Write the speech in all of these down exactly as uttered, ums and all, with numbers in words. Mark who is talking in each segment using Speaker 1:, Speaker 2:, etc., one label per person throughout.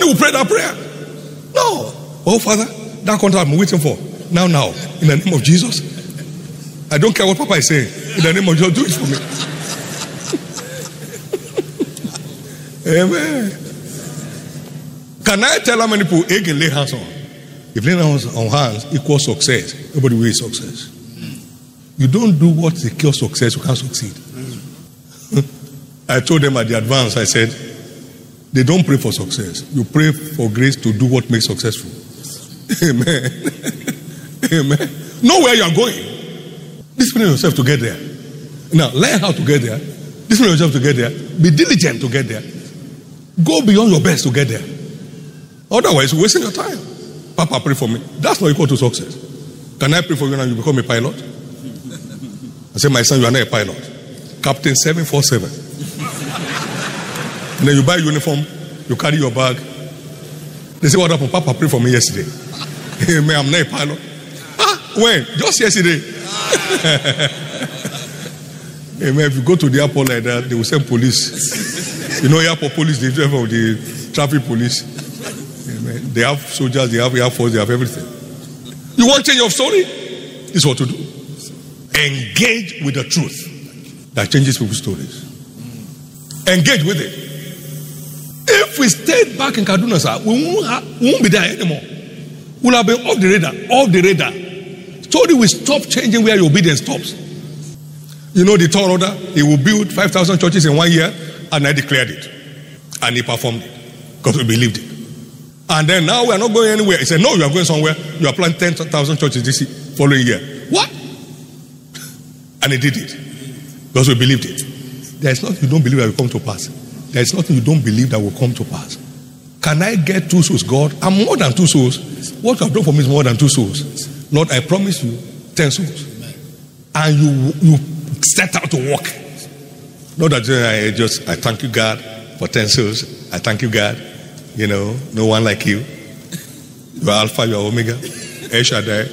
Speaker 1: Nobody will pray that prayer. No. Oh, Father, that contract I'm waiting for. Now, now, in the name of Jesus. I don't care what Papa is saying. In the name of Jesus, do it for me. Amen. Can I tell how many people egg can lay hands on? If laying hands on hands equals success, everybody will success. You don't do what secures success, you can't succeed. I told them at the advance, I said, they don't pray for success. You pray for grace to do what makes successful. Amen. Amen. Know where you are going. Discipline yourself to get there. Now, learn how to get there. Discipline yourself to get there. Be diligent to get there. Go beyond your best to get there. Otherwise, you're wasting your time. Papa, pray for me. That's not equal to success. Can I pray for you now? You become a pilot? I say, my son, you are not a pilot. Captain seven four seven. And then you buy uniform, you carry your bag. They say, what happened? Papa, pray for me yesterday. Amen, I'm not a pilot. Ah, when? Just yesterday. Amen. If you go to the airport like that, they will send police. You know, airport police, they have the traffic police. Amen. They have soldiers, they have air force, they have everything. You want change of story? This is what to do. Engage with the truth that changes people's stories. Engage with it. If we stayed back in Kaduna, sir, we won't, have, we won't be there anymore. We'll have been off the radar, off the radar. Story will stop changing where your obedience stops. You know the Third Order, he will build five thousand churches in one year, and I declared it. And he performed it. Because we believed it. And then now we are not going anywhere. He said, no, you are going somewhere. You are planting ten thousand churches this following year. What? And he did it. Because we believed it. There is nothing you don't believe that will come to pass. There is nothing you don't believe that will come to pass. Can I get two souls, God? I'm more than two souls. What you have done for me is more than two souls. Lord, I promise you ten souls. And you you set out to walk. Not that I just, I thank you, God, for ten souls. I thank you, God. You know, no one like you. You are Alpha, you are Omega. El Shaddai.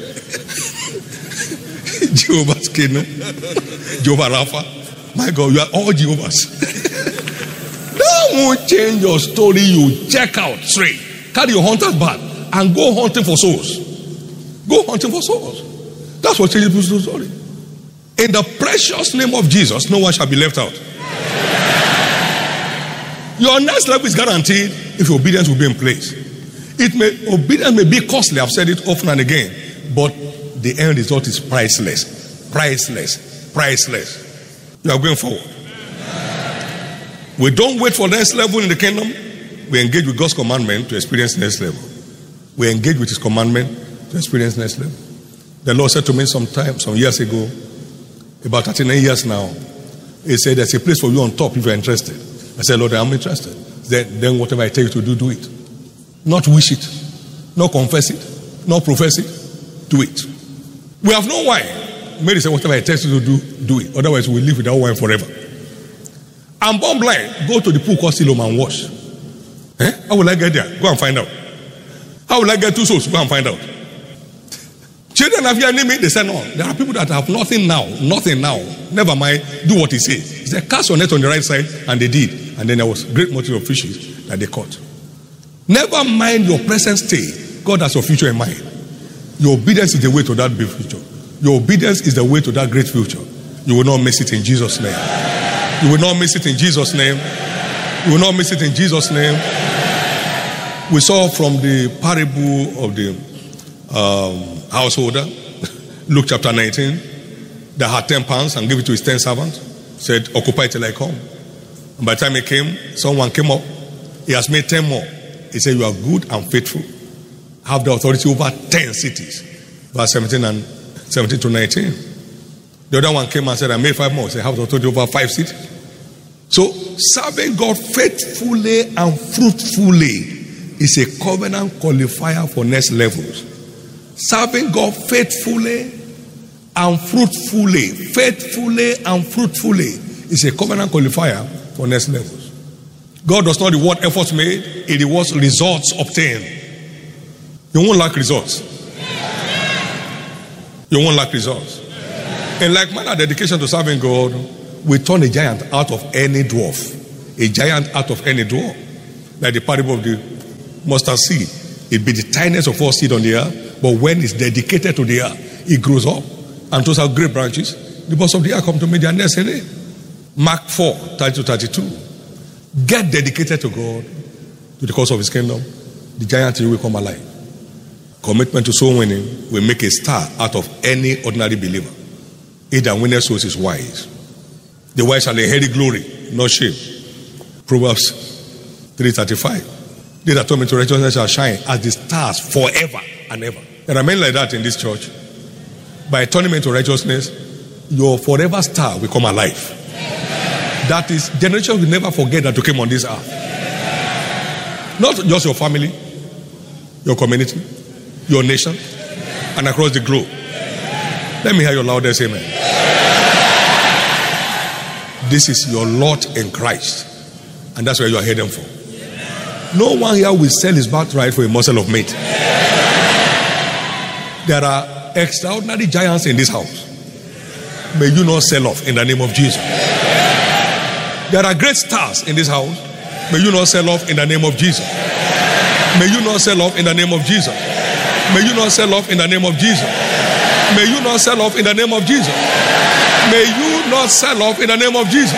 Speaker 1: Jehovah's Kingdom. Jehovah Rapha. My God, you are all Jehovah's. That won't change your story. You check out straight. Carry your hunter's bag and go hunting for souls. Go hunting for souls. That's what changes people's story. In the precious name of Jesus, no one shall be left out. Your next level is guaranteed if your obedience will be in place. It may obedience may be costly, I've said it often and again, but the end result is priceless. Priceless. Priceless. You are going forward. We don't wait for the next level in the kingdom. We engage with God's commandment to experience the next level. We engage with His commandment to experience the next level. The Lord said to me some time, some years ago, about thirty-nine years now, He said, there's a place for you on top if you're interested. I said, Lord, I'm interested. Then, then whatever I tell you to do, do it. Not wish it. Not confess it. Not profess it. Do it. We have no wine. Mary said, whatever I tell you to do, do it. Otherwise, we'll live without wine forever. I'm born blind. Go to the pool called Siloam and wash. Eh? How will I get there? Go and find out. How will I get two souls? Go and find out. Children have your enemy. They said, no. There are people that have nothing now. Nothing now. Never mind. Do what he says. He said, cast your net on the right side. And they did. And then there was great multitude of fishes that they caught. Never mind your present state. God has your future in mind. Your obedience is the way to that big future. Your obedience is the way to that great future. You will not miss it in Jesus' name. You will not miss it in Jesus' name. You will not miss it in Jesus' name. We saw from the parable of the um, householder, Luke chapter nineteen, that had ten pounds and gave it to his ten servants. Said, occupy till I come. And by the time he came, someone came up. He has made ten more. He said, you are good and faithful. Have the authority over ten cities. Verse seventeen and seventeen to nineteen. The other one came and said, I made five more. He said, have the authority over five cities. So, serving God faithfully and fruitfully is a covenant qualifier for next levels. Serving God faithfully and fruitfully, faithfully and fruitfully is a covenant qualifier for next levels. God does not reward efforts made, He rewards results obtained. You won't lack results. You won't lack results. In like manner, dedication to serving God will turn a giant out of any dwarf. A giant out of any dwarf. Like the parable of the mustard seed. It be the tiniest of all seed on the earth, but when it's dedicated to the earth, it grows up and throws out great branches. The birds of the air come to meet their nest in it. Mark four, thirty to thirty-two. Get dedicated to God, to the cause of his kingdom. The giant in you will come alive. Commitment to soul winning will make a star out of any ordinary believer. He that winneth souls is wise. The wise shall inherit glory, not shame. Proverbs three thirty-five. They that turn into righteousness shall shine as the stars forever and ever. There are men like that in this church. By turning into righteousness, your forever star will come alive. That is, generations will never forget that you came on this earth. Not just your family, your community, your nation, and across the globe. Let me hear your loudest amen. This is your lot in Christ, and that's where you are heading for. No one here will sell his birthright for a morsel of meat. There are extraordinary giants in this house. May you not sell off in the name of Jesus. There are great stars in this house. May you not sell off in the name of Jesus. May you not sell off in the name of Jesus. May you not sell off in the name of Jesus. May you not sell off in the name of Jesus. May you not sell off in the name of Jesus.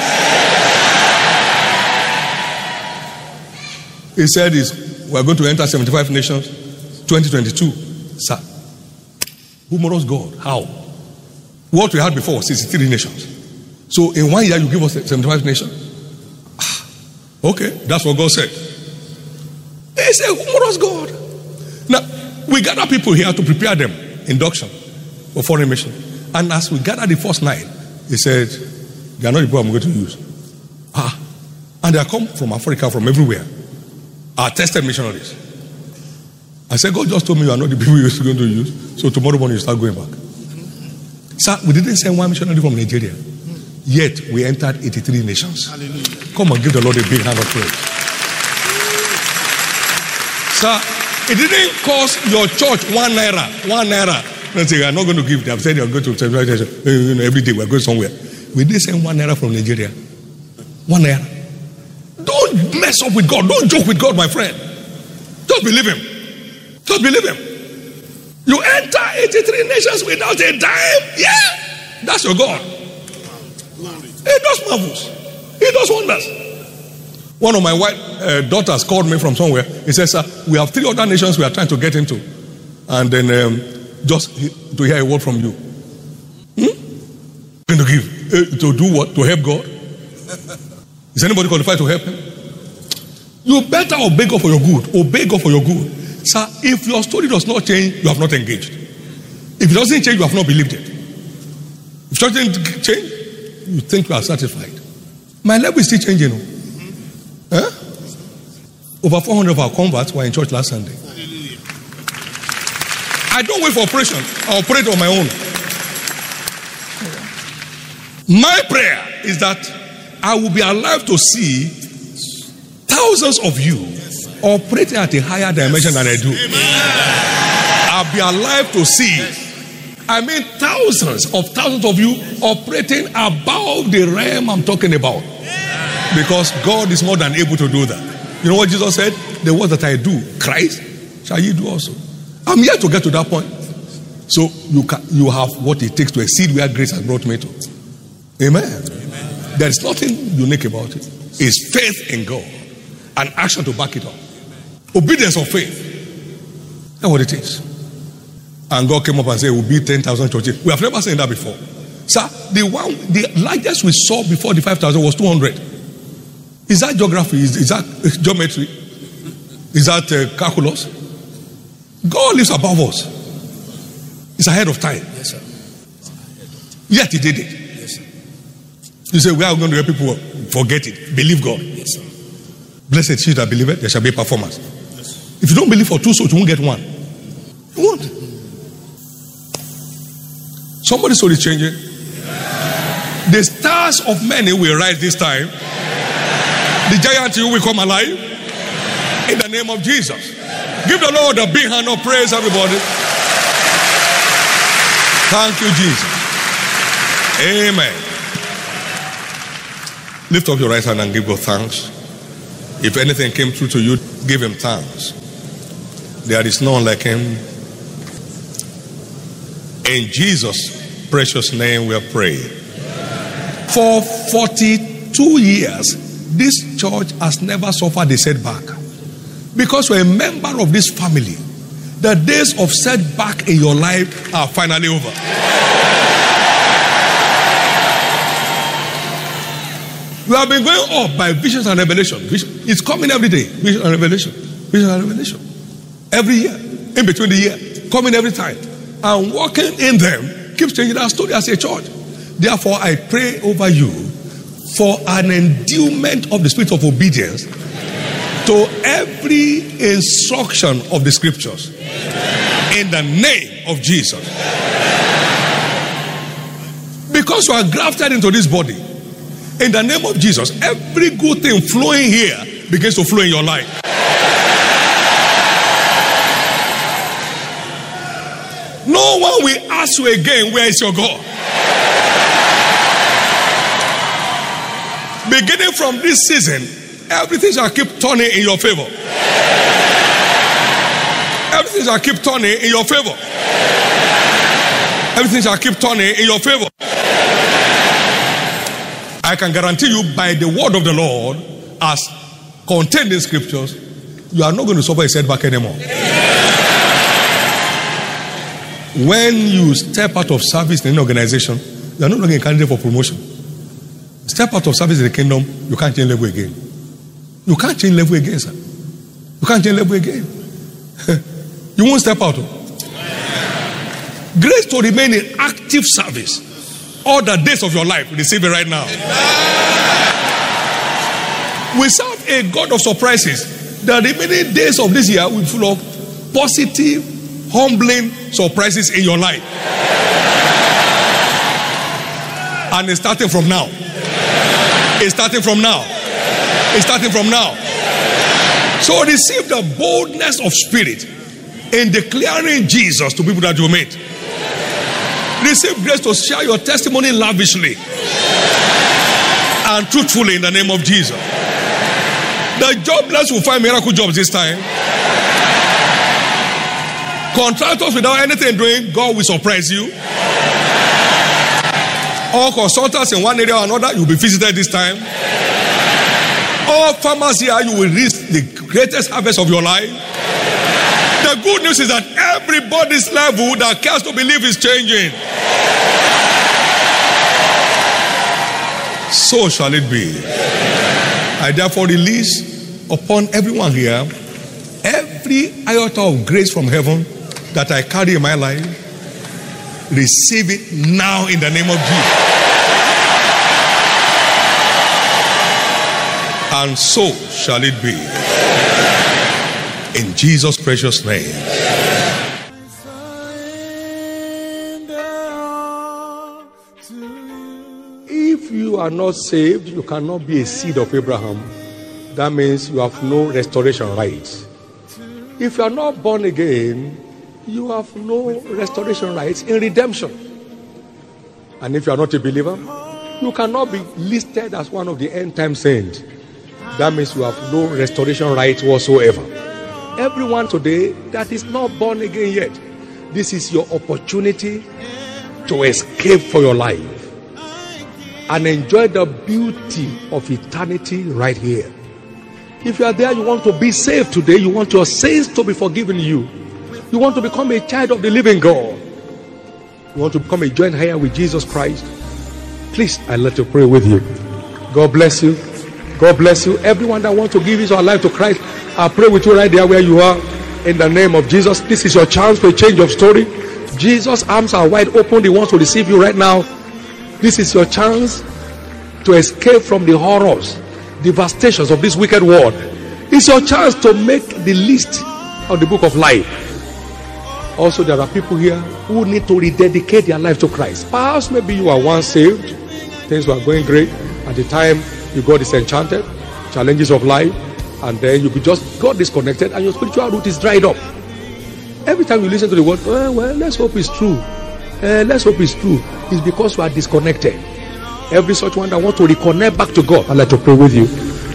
Speaker 1: He said this, we are going to enter seventy-five nations, twenty twenty-two. Sir, humorous God. How? What we had before was sixty-three nations. So in one year you give us seventy-five nations? Ah, okay, that's what God said. He said, humorous God. Now, we gather people here to prepare them, induction for foreign mission. And as we gather the first night, he said, they are not the people I'm going to use. Ah, and they are come from Africa, from everywhere. Our tested missionaries. I said, God just told me you are not the people you're going to use. So tomorrow morning you start going back. Sir, we didn't send one missionary from Nigeria. Yet we entered eighty-three nations. Hallelujah. Come and give the Lord a big hand of praise. Sir, it didn't cost your church one naira. One naira. Don't say, I'm not going to give them. I'm saying you're going to every day we're going somewhere. We didn't send one naira from Nigeria. One naira. Don't mess up with God. Don't joke with God, my friend. Just believe him. Just believe him. You enter eighty-three nations without a dime. Yeah. That's your God. He does marvels. He does wonders. One of my white uh, daughters called me from somewhere. He said, sir, we have three other nations we are trying to get into. And then um, just to hear a word from you. Hmm? Going to give? Uh, to do what? To help God? Is anybody qualified to help him? You better obey God for your good. Obey God for your good. Sir, if your story does not change, you have not engaged. If it doesn't change, you have not believed it. If it doesn't change, you think you are satisfied. My level is still changing. Mm-hmm. Huh? Over four hundred of our converts were in church last Sunday. Hallelujah. I don't wait for operation. I operate on my own. My prayer is that I will be alive to see thousands of you operating at a higher dimension than I do. Amen. I'll be alive to see, I mean thousands of thousands of you operating above the realm I'm talking about. Because God is more than able to do that. You know what Jesus said? The works that I do, Christ, shall you do also. I'm here to get to that point. So you can, you have what it takes to exceed where grace has brought me to. Amen. Amen. There is nothing unique about it. It's faith in God and action to back it up. Obedience of faith. That's what it is. And God came up and said, we'll build ten thousand churches. We have never seen that before. Sir, the one, the largest we saw before the five thousand was two hundred. Is that geography? Is, is that geometry? Is that uh, calculus? God lives above us. It's ahead of time. Yes, sir. Yet he did it. Yes, sir. You say, we are going to let people forget it. Believe God. Yes, sir. Blessed she that believeth, there shall be performance. Yes. If you don't believe for two souls, you won't get one. You won't. Somebody's soul is changing. Yeah. The stars of many will rise this time. Yeah. The giant you will come alive. Yeah. In the name of Jesus. Yeah. Give the Lord a big hand of praise, everybody. Thank you, Jesus. Amen. Lift up your right hand and give God thanks. If anything came through to you, give him thanks. There is none like him. In Jesus' precious name we are praying. For forty-two years, this church has never suffered a setback. Because you're a member of this family, the days of setback in your life are finally over. You have been going up by visions and revelation. It's coming every day. Vision and revelation. Vision and revelation. Every year. In between the year. Coming every time. And walking in them keeps changing our story as a church. Therefore, I pray over you for an endowment of the spirit of obedience to every instruction of the scriptures. In the name of Jesus. Because you are grafted into this body. In the name of Jesus, every good thing flowing here begins to flow in your life. No one will ask you again, where is your God? Beginning from this season, everything shall keep turning in your favor. Everything shall keep turning in your favor. Everything shall keep turning in your favor. I can guarantee you by the word of the Lord as contained in scriptures, you are not going to suffer a setback anymore. When you step out of service in an organization, you are no longer a candidate for promotion. Step out of service in the kingdom, you can't change level again. You can't change level again, sir. You can't change level again. You won't step out. Grace to remain in active service all the days of your life. Receive it right now. We serve a God of surprises. The remaining days of this year will be full of positive, humbling surprises in your life. And it's starting from now. It's starting from now. It's starting from now. So receive the boldness of spirit in declaring Jesus to people that you meet. Receive grace to share your testimony lavishly and truthfully in the name of Jesus. The jobless will find miracle jobs this time. Contractors without anything doing, God will surprise you. All consultants in one area or another, you will be visited this time. All farmers here, you will reach the greatest harvest of your life. The good news is that everybody's level that cares to believe is changing. So shall it be. I therefore release upon everyone here every iota of grace from heaven that I carry in my life. Receive it now in the name of Jesus. And so shall it be. In Jesus' precious name. If you are not saved, you cannot be a seed of Abraham. That means you have no restoration rights. If you are not born again, you have no restoration rights in redemption. And if you are not a believer, you cannot be listed as one of the end time saints. That means you have no restoration rights whatsoever. Everyone today that is not born again yet, this is your opportunity to escape for your life and enjoy the beauty of eternity right here. If you are there, you want to be saved today, you want your sins to be forgiven you, you want to become a child of the living God, you want to become a joint heir with Jesus Christ, please, I'd like to pray with you. God bless you. God bless you. Everyone that wants to give his or her life to Christ, I pray with you right there where you are. In the name of Jesus, this is your chance for a change of story. Jesus' arms are wide open. He wants to receive you right now. This is your chance to escape from the horrors, devastations of this wicked world. It's your chance to make the list of the book of life. Also, there are people here who need to rededicate their life to Christ. Perhaps maybe you are once saved, things were going great at the time you got disenchanted, challenges of life, and then you just got disconnected and your spiritual root is dried up. Every time you listen to the word, well, well let's hope it's true. Uh, let's hope it's true. It's because you are disconnected. Every such one that wants to reconnect back to God, I'd like to pray with you.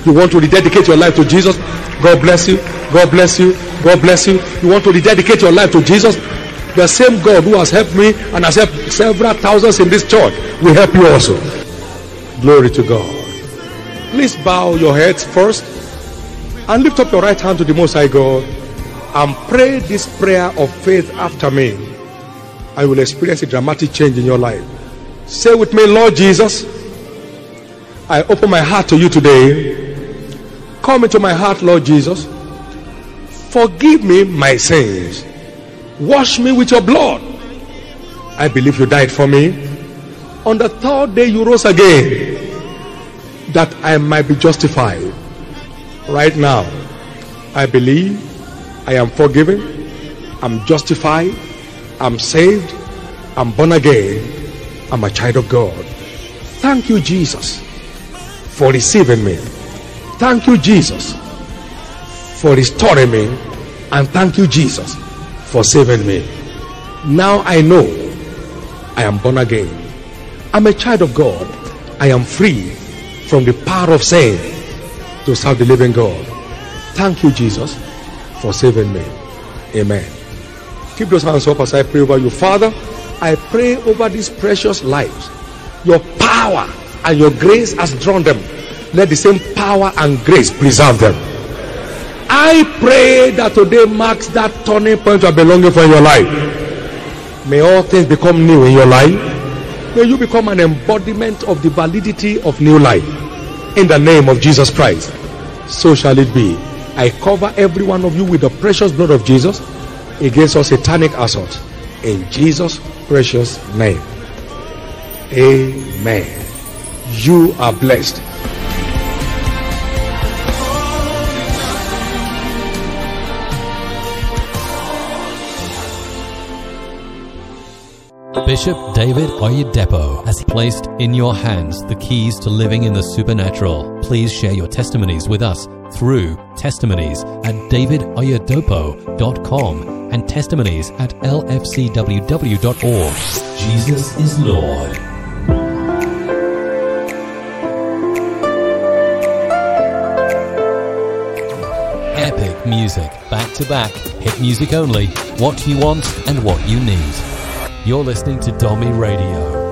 Speaker 2: You want to rededicate your life to Jesus? God bless you. God bless you. God bless you. You want to rededicate your life to Jesus? The same God who has helped me and has helped several thousands in this church will help you also. Glory to God. Please bow your heads first and lift up your right hand to the Most High God and pray this prayer of faith after me. I will experience a dramatic change in your life. Say with me, Lord Jesus, I open my heart to you today. Come into my heart, Lord Jesus. Forgive me my sins. Wash me with your blood. I believe you died for me. On the third day you rose again, that I might be justified. Right now, I believe I am forgiven, I'm justified, I'm saved, I'm born again, I'm a child of God. Thank you, Jesus, for receiving me. Thank you, Jesus, for restoring me. And thank you, Jesus, for saving me. Now I know I am born again. I'm a child of God. I am free from the power of sin to serve the living God. Thank you, Jesus, for saving me. Amen. Keep those hands up as I pray over you. Father, I pray over these precious lives. Your power and your grace has drawn them. Let the same power and grace preserve them. I pray that today marks that turning point of belonging for your life. May all things become new in your life. May you become an embodiment of the validity of new life. In the name of Jesus Christ, so shall it be. I cover every one of you with the precious blood of Jesus against all satanic assaults. In Jesus' precious name. Amen. You are blessed.
Speaker 3: Bishop David Oyedepo has placed in your hands the keys to living in the supernatural. Please share your testimonies with us through testimonies at david oyedepo dot com and testimonies at l f c w w dot org. Jesus is Lord. Epic music, back to back, hit music only, what you want and what you need. You're listening to Domi Radio.